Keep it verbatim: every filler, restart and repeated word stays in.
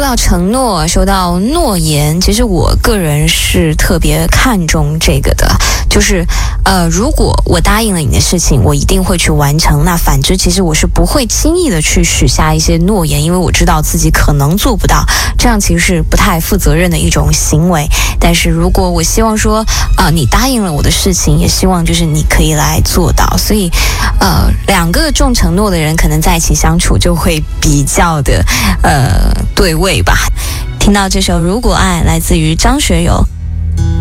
到承诺，收到诺言，其实我个人是特别看重这个的，就是呃，如果我答应了你的事情，我一定会去完成。那反之，其实我是不会轻易的去许下一些诺言，因为我知道自己可能做不到，这样其实是不太负责任的一种行为。但是如果我希望说，呃，你答应了我的事情，也希望就是你可以来做到。所以，呃，两个重承诺的人可能在一起相处就会比较的呃对味吧。听到这首《如果爱》来自于张学友。